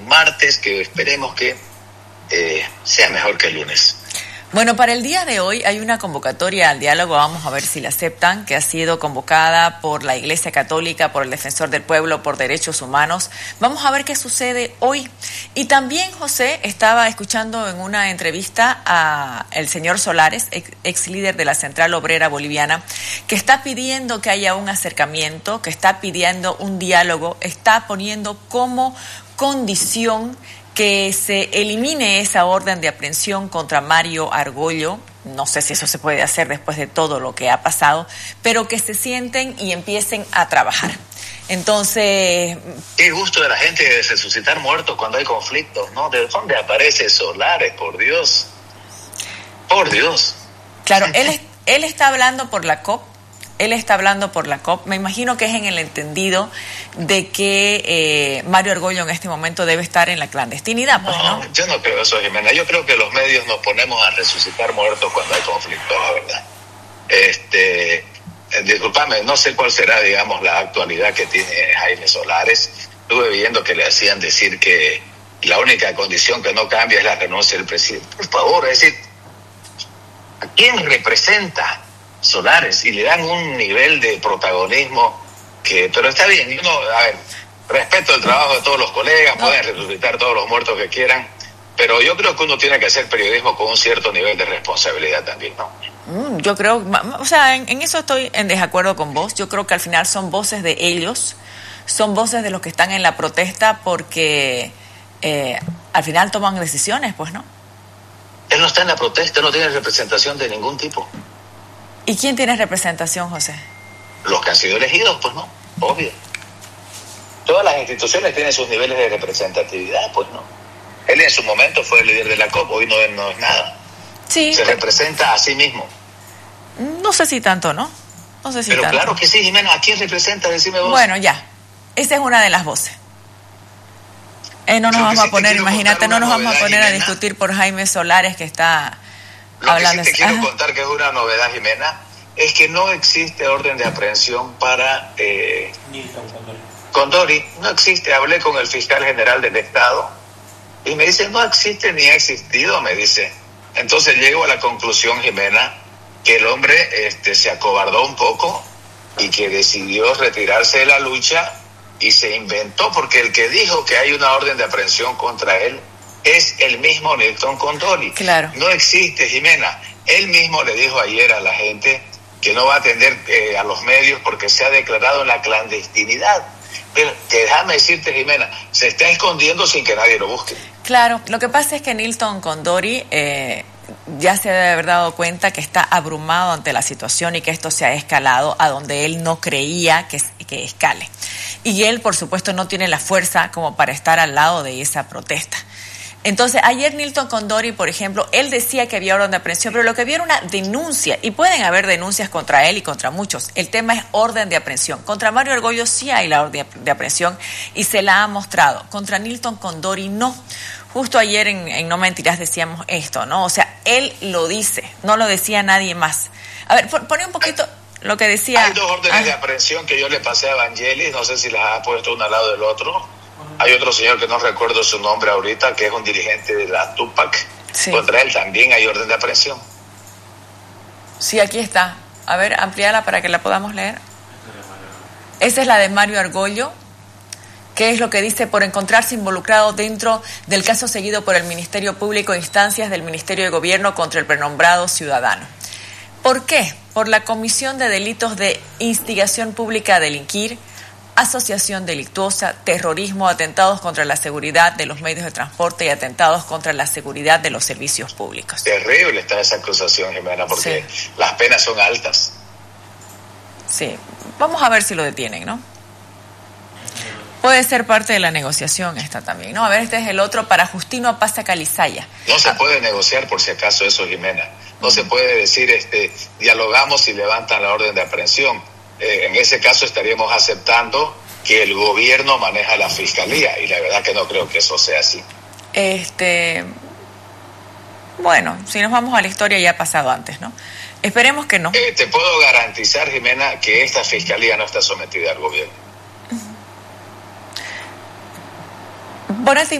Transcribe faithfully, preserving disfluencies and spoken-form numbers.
un martes que esperemos que eh, sea mejor que el lunes. Bueno, para el día de hoy hay una convocatoria al diálogo, vamos a ver si la aceptan, que ha sido convocada por la Iglesia Católica, por el Defensor del Pueblo, por Derechos Humanos. Vamos a ver qué sucede hoy. Y también, José, estaba escuchando en una entrevista a el señor Solares, ex, ex líder de la Central Obrera Boliviana, que está pidiendo que haya un acercamiento, que está pidiendo un diálogo, está poniendo como condición que se elimine esa orden de aprehensión contra Mario Argollo. No sé si eso se puede hacer después de todo lo que ha pasado, pero que se sienten y empiecen a trabajar. Entonces... Qué gusto de la gente de resucitar muertos cuando hay conflictos, ¿no? ¿De dónde aparece Solares? Por Dios. Por Dios. Claro, él, él está hablando por la C O P. Él está hablando por la C O P. Me imagino que es en el entendido de que eh, Mario Argollo en este momento debe estar en la clandestinidad, pues, ¿no? No, yo no creo eso, Jimena. Yo creo que los medios nos ponemos a resucitar muertos cuando hay conflicto, la verdad. Este, eh, discúlpame, no sé cuál será, digamos, la actualidad que tiene Jaime Solares. Estuve viendo que le hacían decir que la única condición que no cambia es la renuncia del presidente. Por favor, es decir, ¿a quién representa Solares? Y le dan un nivel de protagonismo que, pero está bien, yo no, a ver, respeto el trabajo de todos los colegas, no. Pueden resucitar todos los muertos que quieran, pero yo creo que uno tiene que hacer periodismo con un cierto nivel de responsabilidad también, ¿no? Mm, yo creo, o sea, en, en eso estoy en desacuerdo con vos. Yo creo que al final son voces de ellos, son voces de los que están en la protesta, porque eh, al final toman decisiones, pues, ¿no? Él no está en la protesta, no tiene representación de ningún tipo. ¿Y quién tiene representación, José? Los que han sido elegidos, pues no, obvio. Todas las instituciones tienen sus niveles de representatividad, pues no. Él en su momento fue el líder de la C O P, hoy no, no es nada. Sí. Se representa a sí mismo. No sé si tanto, ¿no? No sé si Pero tanto. claro que sí, Jimena. ¿A quién representa? Decime vos. Bueno, ya. Esa es una de las voces. Eh, no nos Lo que vamos sí a poner, imagínate, no nos vamos novedad, a poner Jimena, a discutir por Jaime Solares, que está... Lo que sí te quiero Ajá. contar, que es una novedad, Jimena, es que no existe orden de aprehensión para eh, Condori. No existe. Hablé con el fiscal general del Estado y me dice, no existe ni ha existido, me dice. Entonces llego a la conclusión, Jimena, que el hombre este, se acobardó un poco y que decidió retirarse de la lucha y se inventó, porque el que dijo que hay una orden de aprehensión contra él es el mismo Nilton Condori. Claro. No existe, Jimena. Él mismo le dijo ayer a la gente que no va a atender eh, a los medios porque se ha declarado en la clandestinidad. Pero déjame decirte, Jimena, se está escondiendo sin que nadie lo busque. Claro, lo que pasa es que Nilton Condori eh, ya se debe haber dado cuenta que está abrumado ante la situación y que esto se ha escalado a donde él no creía que, que escale. Y él, por supuesto, no tiene la fuerza como para estar al lado de esa protesta. Entonces, ayer Nilton Condori, por ejemplo, él decía que había orden de aprehensión, pero lo que había era una denuncia, y pueden haber denuncias contra él y contra muchos. El tema es orden de aprehensión. Contra Mario Argollo sí hay la orden de aprehensión y se la ha mostrado. Contra Nilton Condori no. Justo ayer en, en No Mentirás decíamos esto, ¿no? O sea, él lo dice, no lo decía nadie más. A ver, poné un poquito lo que decía... Hay dos órdenes ah. de aprehensión que yo le pasé a Vangelis, no sé si las ha puesto uno al lado del otro. Hay otro señor que no recuerdo su nombre ahorita, que es un dirigente de la Tupac. Sí. Contra él también hay orden de aprehensión. Sí, aquí está. A ver, amplíala para que la podamos leer. Esa es la de Mario Argollo, que es lo que dice: por encontrarse involucrado dentro del caso seguido por el Ministerio Público e instancias del Ministerio de Gobierno contra el prenombrado ciudadano. ¿Por qué? Por la comisión de delitos de instigación pública a delinquir, asociación delictuosa, terrorismo, atentados contra la seguridad de los medios de transporte y atentados contra la seguridad de los servicios públicos. Terrible está esa acusación, Jimena, porque sí, las penas son altas. Sí, vamos a ver si lo detienen, ¿no? Puede ser parte de la negociación esta también, ¿no? A ver, este es el otro para Justino Pasa Calizaya. No se ah. puede negociar por si acaso eso, Jimena. No se puede decir, este, dialogamos y levantan la orden de aprehensión. Eh, en ese caso estaríamos aceptando que el gobierno maneja la fiscalía, y la verdad que no creo que eso sea así. Este, bueno, si nos vamos a la historia ya ha pasado antes, ¿no? Esperemos que no. Eh, te puedo garantizar, Jimena, que esta fiscalía no está sometida al gobierno. Por